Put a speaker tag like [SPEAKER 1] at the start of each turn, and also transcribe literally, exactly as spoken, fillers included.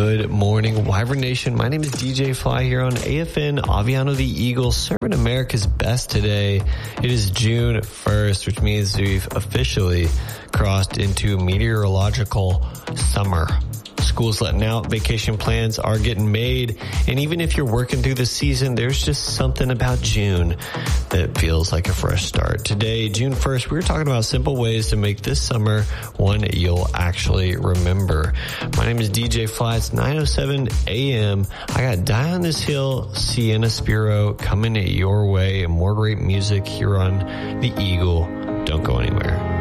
[SPEAKER 1] Good morning, Wyvern Nation. My name is D J Fly here on A F N Aviano the Eagle, serving America's best today. It is June first, which means we've officially crossed into meteorological summer. School's letting out, vacation plans are getting made, and even if you're working through the season, there's just something about June that feels like a fresh start. Today, June first, we're talking about simple ways to make this summer one you'll actually remember. My name is D J Fly. It's nine oh seven a.m. I got Die on This Hill, Sienna Spiro coming your way, and more great music here on The Eagle. Don't go anywhere.